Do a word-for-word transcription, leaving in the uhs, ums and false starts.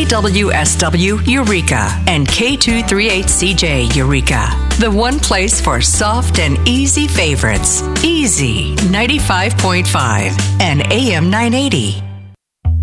W S W Eureka and K two thirty-eight C J Eureka. The one place for soft and easy favorites. Easy ninety-five point five and A M nine eighty.